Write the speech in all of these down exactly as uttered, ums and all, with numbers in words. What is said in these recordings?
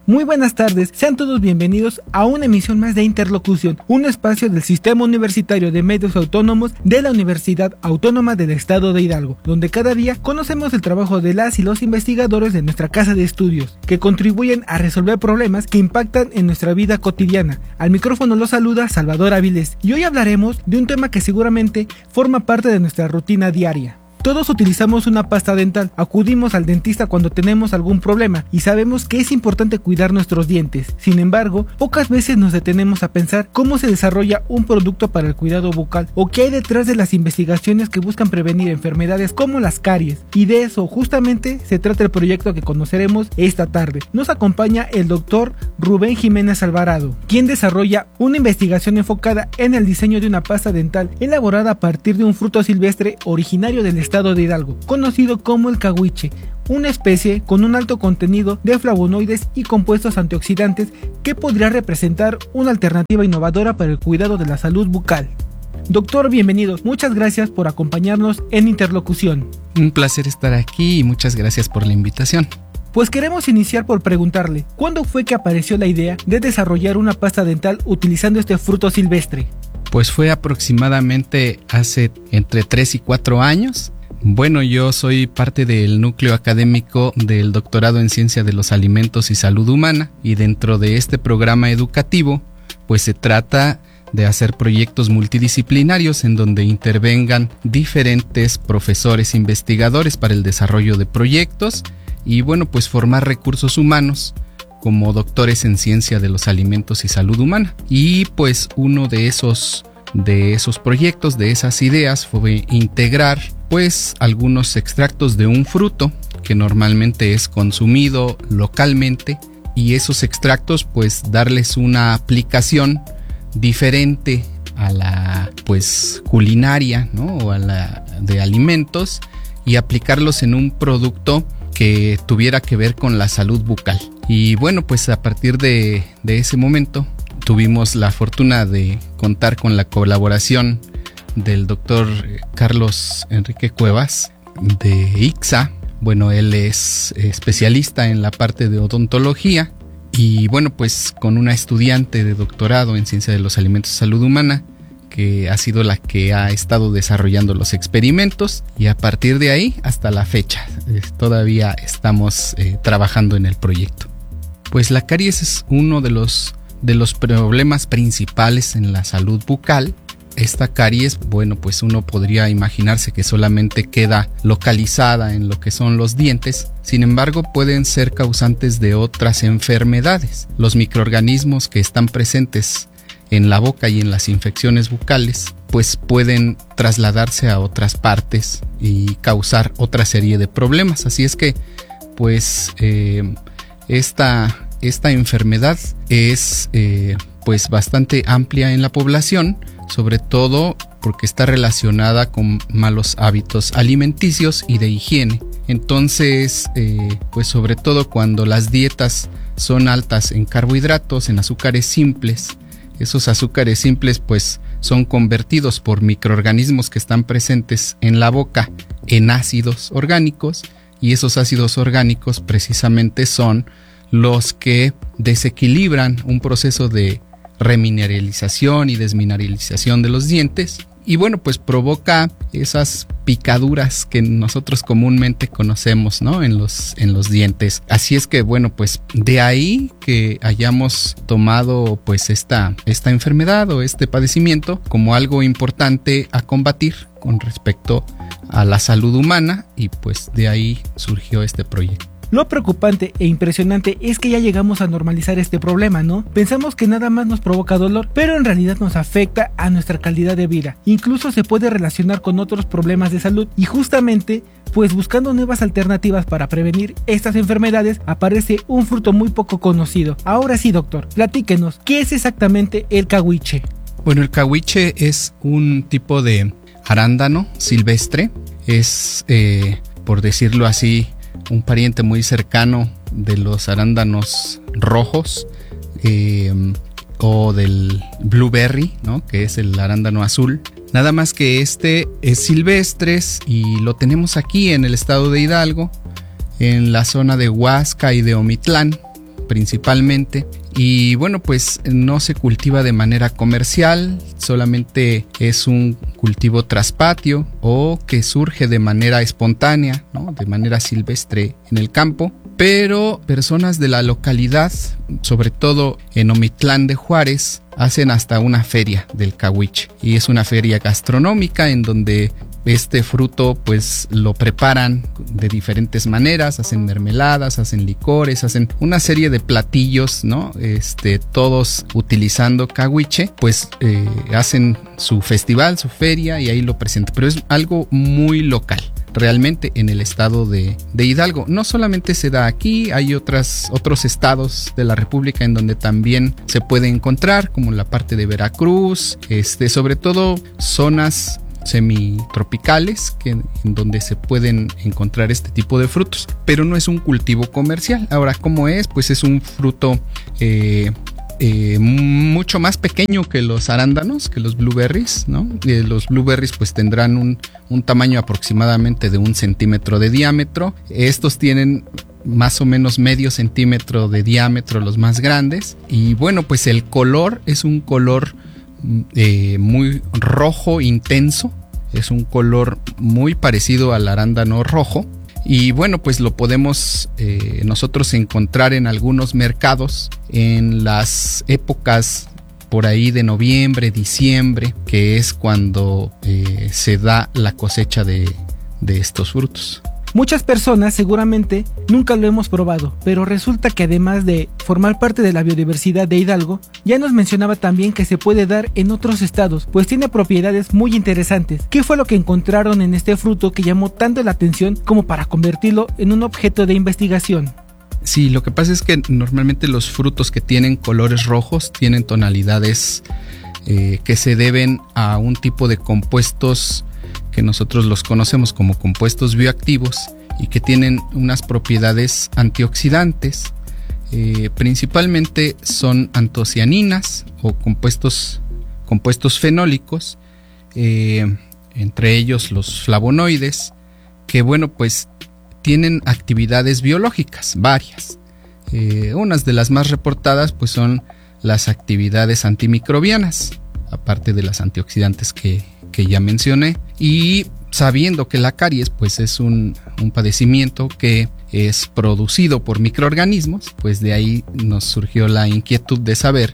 Muy buenas tardes, sean todos bienvenidos a una emisión más de Interlocución, un espacio del Sistema Universitario de Medios Autónomos de la Universidad Autónoma del Estado de Hidalgo, donde cada día conocemos el trabajo de las y los investigadores de nuestra casa de estudios, que contribuyen a resolver problemas que impactan en nuestra vida cotidiana. Al micrófono los saluda Salvador Avilés, y hoy hablaremos de un tema que seguramente forma parte de nuestra rutina diaria. Todos utilizamos una pasta dental, acudimos al dentista cuando tenemos algún problema y sabemos que es importante cuidar nuestros dientes. Sin embargo, pocas veces nos detenemos a pensar cómo se desarrolla un producto para el cuidado bucal o qué hay detrás de las investigaciones que buscan prevenir enfermedades como las caries. Y de eso justamente se trata el proyecto que conoceremos esta tarde. Nos acompaña el doctor Rubén Jiménez Alvarado, quien desarrolla una investigación enfocada en el diseño de una pasta dental elaborada a partir de un fruto silvestre originario del estado Estado de Hidalgo, conocido como el cahuiche, una especie con un alto contenido de flavonoides y compuestos antioxidantes que podría representar una alternativa innovadora para el cuidado de la salud bucal. Doctor, bienvenido. Muchas gracias por acompañarnos en Interlocución. Un placer estar aquí y muchas gracias por la invitación. Pues queremos iniciar por preguntarle, ¿cuándo fue que apareció la idea de desarrollar una pasta dental utilizando este fruto silvestre? Pues fue aproximadamente hace entre tres y cuatro años. Bueno, yo soy parte del núcleo académico del doctorado en Ciencia de los Alimentos y Salud Humana, y dentro de este programa educativo pues se trata de hacer proyectos multidisciplinarios en donde intervengan diferentes profesores investigadores para el desarrollo de proyectos y bueno, pues formar recursos humanos como doctores en Ciencia de los Alimentos y Salud Humana. Y pues uno de esos de esos proyectos, de esas ideas, fue integrar pues algunos extractos de un fruto que normalmente es consumido localmente, y esos extractos pues darles una aplicación diferente a la pues culinaria, ¿no? O a la de alimentos, y aplicarlos en un producto que tuviera que ver con la salud bucal. Y bueno, pues a partir de, de ese momento tuvimos la fortuna de contar con la colaboración del doctor Carlos Enrique Cuevas de I C S A. Bueno, él es especialista en la parte de odontología y bueno, pues con una estudiante de doctorado en Ciencia de los Alimentos y Salud Humana, que ha sido la que ha estado desarrollando los experimentos, y a partir de ahí hasta la fecha eh, todavía estamos eh, trabajando en el proyecto. Pues la caries es uno de los, de los problemas principales en la salud bucal. Esta caries, bueno, pues uno podría imaginarse que solamente queda localizada en lo que son los dientes. Sin embargo, pueden ser causantes de otras enfermedades. Los microorganismos que están presentes en la boca y en las infecciones bucales pues pueden trasladarse a otras partes y causar otra serie de problemas. Así es que pues eh, esta, esta enfermedad es eh, pues bastante amplia en la población, sobre todo porque está relacionada con malos hábitos alimenticios y de higiene. Entonces eh, pues sobre todo cuando las dietas son altas en carbohidratos, en azúcares simples, esos azúcares simples pues son convertidos por microorganismos que están presentes en la boca en ácidos orgánicos, y esos ácidos orgánicos precisamente son los que desequilibran un proceso de remineralización y desmineralización de los dientes, y bueno, pues provoca esas picaduras que nosotros comúnmente conocemos, ¿no? En los, en los dientes. Así es que bueno, pues de ahí que hayamos tomado pues esta, esta enfermedad o este padecimiento como algo importante a combatir con respecto a la salud humana, y pues de ahí surgió este proyecto. Lo preocupante e impresionante es que ya llegamos a normalizar este problema, ¿no? Pensamos que nada más nos provoca dolor, pero en realidad nos afecta a nuestra calidad de vida. Incluso se puede relacionar con otros problemas de salud, y justamente, pues buscando nuevas alternativas para prevenir estas enfermedades, aparece un fruto muy poco conocido. Ahora sí, doctor, platíquenos, ¿qué es exactamente el cahuiche? Bueno, el cahuiche es un tipo de arándano silvestre. Es, eh, por decirlo así, un pariente muy cercano de los arándanos rojos eh, o del blueberry, ¿no? Que es el arándano azul. Nada más que este es silvestre y lo tenemos aquí en el estado de Hidalgo, en la zona de Huasca y de Omitlán, principalmente. Y bueno, pues no se cultiva de manera comercial, solamente es un cultivo traspatio o que surge de manera espontánea, ¿no? De manera silvestre en el campo. Pero personas de la localidad, sobre todo en Omitlán de Juárez, hacen hasta una feria del cahuiche. Y es una feria gastronómica en donde este fruto pues lo preparan de diferentes maneras, hacen mermeladas, hacen licores, hacen una serie de platillos, ¿no? Este, todos utilizando cahuiche, pues eh, hacen su festival, su feria y ahí lo presentan. Pero es algo muy local. Realmente en el estado de, de Hidalgo. No solamente se da aquí, hay otras, otros estados de la República en donde también se puede encontrar, como la parte de Veracruz, este, sobre todo zonas semitropicales que, en donde se pueden encontrar este tipo de frutos, pero no es un cultivo comercial. Ahora, ¿cómo es? Pues es un fruto eh, Eh, mucho más pequeño que los arándanos, que los blueberries, ¿no? Eh, los blueberries pues tendrán un, un tamaño aproximadamente de un centímetro de diámetro. Estos tienen más o menos medio centímetro de diámetro, los más grandes. Y bueno, pues el color es un color eh, muy rojo intenso. Es un color muy parecido al arándano rojo. Y bueno, pues lo podemos eh, nosotros encontrar en algunos mercados en las épocas por ahí de noviembre, diciembre, que es cuando eh, se da la cosecha de, de estos frutos. Muchas personas seguramente nunca lo hemos probado, pero resulta que además de formar parte de la biodiversidad de Hidalgo, ya nos mencionaba también que se puede dar en otros estados, pues tiene propiedades muy interesantes. ¿Qué fue lo que encontraron en este fruto que llamó tanto la atención como para convertirlo en un objeto de investigación? Sí, lo que pasa es que normalmente los frutos que tienen colores rojos tienen tonalidades eh, que se deben a un tipo de compuestos que nosotros los conocemos como compuestos bioactivos y que tienen unas propiedades antioxidantes. Eh, principalmente son antocianinas o compuestos, compuestos fenólicos, eh, entre ellos los flavonoides, que bueno, pues tienen actividades biológicas varias. Eh, unas de las más reportadas pues son las actividades antimicrobianas, aparte de las antioxidantes que, que ya mencioné. Y sabiendo que la caries pues es un, un padecimiento que es producido por microorganismos, pues de ahí nos surgió la inquietud de saber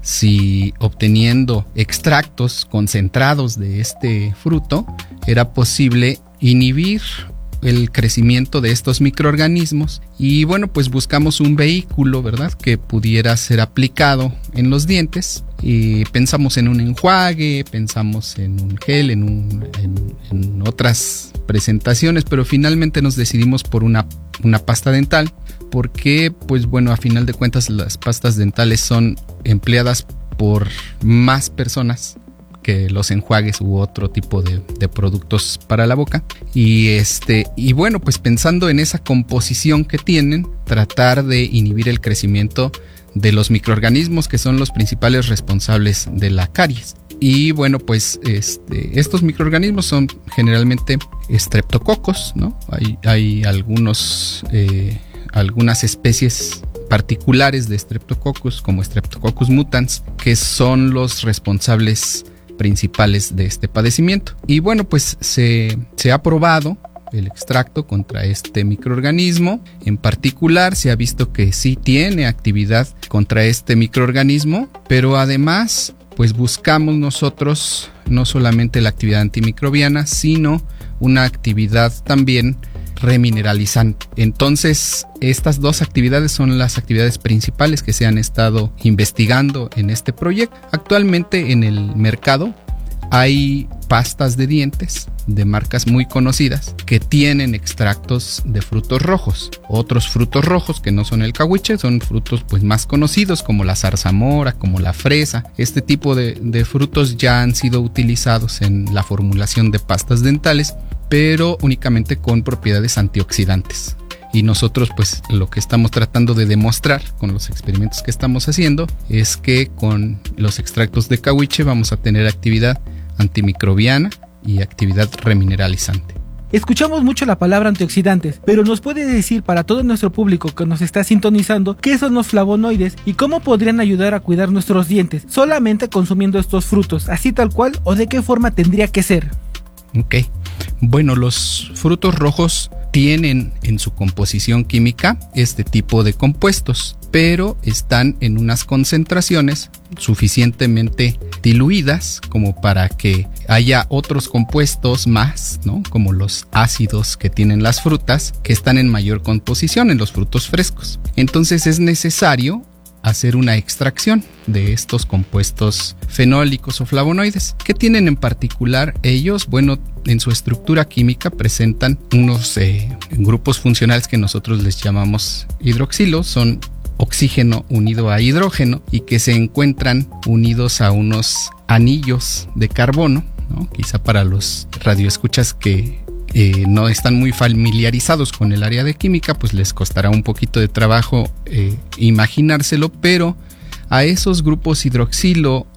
si obteniendo extractos concentrados de este fruto era posible inhibir el crecimiento de estos microorganismos. Y bueno, pues buscamos un vehículo, ¿verdad?, que pudiera ser aplicado en los dientes. Y pensamos en un enjuague, pensamos en un gel, en, un, en, en otras presentaciones, pero finalmente nos decidimos por una, una pasta dental, porque pues bueno, a final de cuentas las pastas dentales son empleadas por más personas que los enjuagues u otro tipo de, de productos para la boca. Y este y bueno, pues pensando en esa composición que tienen, tratar de inhibir el crecimiento de los microorganismos que son los principales responsables de la caries. Y bueno, pues este, estos microorganismos son generalmente estreptococos, ¿no? Hay, hay algunos, eh, algunas especies particulares de Streptococcus, como Streptococcus mutans, que son los responsables principales de este padecimiento. Y bueno, pues se, se ha probado el extracto contra este microorganismo. En particular se ha visto que sí tiene actividad contra este microorganismo, pero además pues buscamos nosotros no solamente la actividad antimicrobiana, sino una actividad también remineralizante. Entonces, estas dos actividades son las actividades principales que se han estado investigando en este proyecto. Actualmente en el mercado hay pastas de dientes de marcas muy conocidas que tienen extractos de frutos rojos. Otros frutos rojos que no son el cahuiche son frutos pues más conocidos, como la zarzamora, como la fresa. Este tipo de, de frutos ya han sido utilizados en la formulación de pastas dentales, pero únicamente con propiedades antioxidantes. Y nosotros pues lo que estamos tratando de demostrar con los experimentos que estamos haciendo es que con los extractos de cahuiche vamos a tener actividad antimicrobiana y actividad remineralizante. Escuchamos mucho la palabra antioxidantes, pero ¿nos puede decir para todo nuestro público que nos está sintonizando qué son los flavonoides y cómo podrían ayudar a cuidar nuestros dientes solamente consumiendo estos frutos, así tal cual, o de qué forma tendría que ser? Ok, bueno, los frutos rojos tienen en su composición química este tipo de compuestos, pero están en unas concentraciones suficientemente diluidas como para que haya otros compuestos más, ¿no? Como los ácidos que tienen las frutas, que están en mayor composición en los frutos frescos. Entonces es necesario hacer una extracción de estos compuestos fenólicos o flavonoides. ¿Qué tienen en particular ellos? Bueno, en su estructura química presentan unos eh, grupos funcionales que nosotros les llamamos hidroxilos, son oxígeno unido a hidrógeno y que se encuentran unidos a unos anillos de carbono, ¿no? Quizá para los radioescuchas que Eh, no están muy familiarizados con el área de química, pues les costará un poquito de trabajo eh, imaginárselo, pero a esos grupos hidroxilo